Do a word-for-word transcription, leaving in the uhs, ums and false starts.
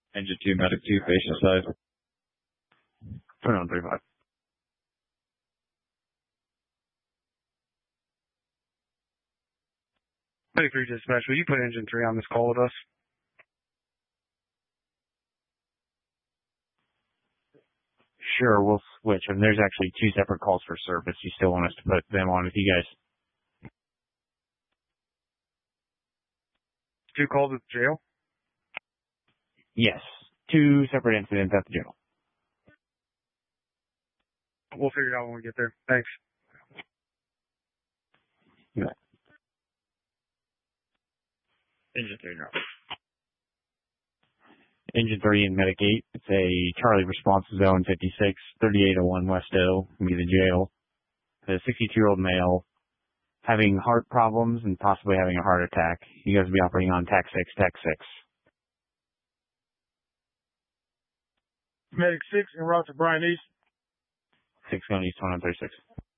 Engine two, medic two, patient side. Turn on three five. Medic three dispatch, will you put engine three on this call with us? Sure, we'll switch. And there's actually two separate calls for service. You still want us to put them on with you guys? Two calls at the jail? Yes. Two separate incidents at the jail. We'll figure it out when we get there. Thanks. Yeah. Engine three, drop. Engine three and Medic eight. It's a Charlie response zone fifty-six, thirty-eight oh one West O, be the jail. A sixty-two-year-old male having heart problems and possibly having a heart attack. You guys will be operating on TAC six, TAC six. Medic six and route to Brian East. six going east, one on thirty-six.